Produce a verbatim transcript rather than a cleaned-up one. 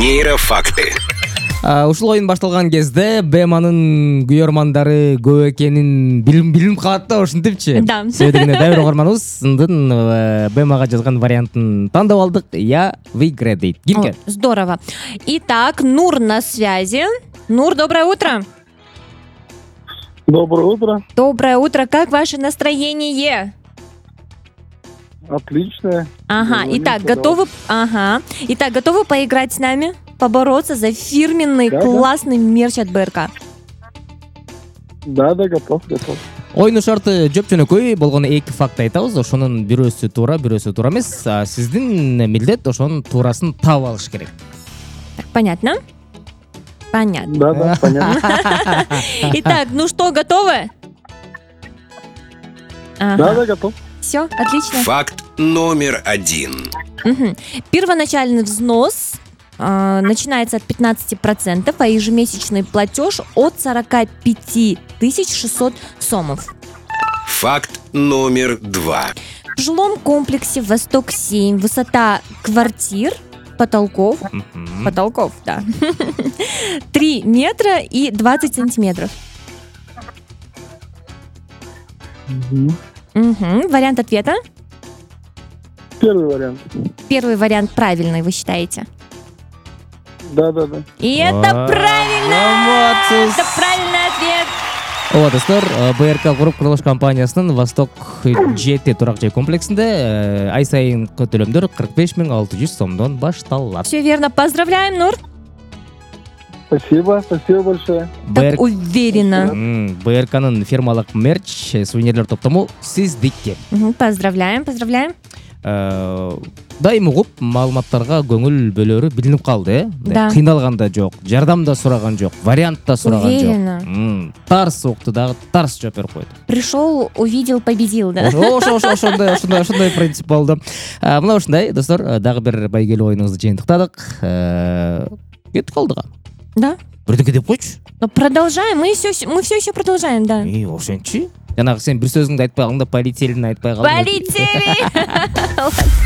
Нейрофакты. Ушул оюн башталган кезде Беманын күйөрмандары көп экенин билип калат да, ушинтипчи. Да. Себебинде дайыр угарманыбыздын Бемага жазган вариантын тандап алдык. Я выиграю дейт. Кимге? О, здорово. Итак, Нур на связи. Нур, доброе утро. Доброе утро. Доброе утро. Как ваше настроение? Отличное. Ага, Звоните, итак, пожалуйста. готовы... Ага. Итак, готовы поиграть с нами? Побороться за фирменный Да, да. классный мерч от БРК. Да, да, готов, готов. Оюнун шарты жөп-жөнөкөй болгону эки факт айтабыз. Ошонун бирөөсү туура, бирөөсү туура эмес. А сиздин милдет ошонун туурасын таап алыш керек. Так, понятно? Понятно. Да, да, понятно. Итак, ну что, готовы? Да, Ага. да, готов. Все, отлично. Факт номер один. Мгм. Первоначальный взнос э, начинается от пятнадцати процентов, а ежемесячный платеж от сорока пяти тысяч шестисот сомов. Факт номер два. В жилом комплексе «Восток-семь» высота квартир, потолков, Мгм. потолков, да, три метра и двадцать сантиметров. Мгм. Мгм. Вариант ответа? Первый вариант. Первый вариант правильный, вы считаете? Да, да, да. И это Ва- правильно! Аматсыз. Это правильный ответ! Ооба достор, БРК куруп курулуш компаниясынын Восток жети турак жай комплексинде э, ай сайын төлөмдөр кырк беш миң алты жүз сомдон башталат. Все верно. Поздравляем, Нур. Спасибо, спасибо большое. Так уверенно. БРКнын фирмалык мерч, э, сувенирлер топтому сиздикке. Мгм. Поздравляем, поздравляем. Э, Дайым угуп маалыматтарга көңүл бөлөрү билинип калды, э? Да. Кыйналган да жок, жардам да сураган жок, вариант да сураган Уверена. жок. М, Тарс укту дагы тарс жооп берип койду. Пришел, увидел, победил, да? Ошо ошо ошондой ошондой ошондой принцип болду. А, Мына ушундай достор, дагы бир байгелүү оюнубузду жыйынтыктадык. Э, Кеттик алдыга. Да. Бирдеке деп койчу. Но продолжаем. Мы все, мы все еще продолжаем, да. И ошентчи. Жанагы сен бир сөзүңдү айтпай калдың да полицейдин айтпай калдың. Полетели!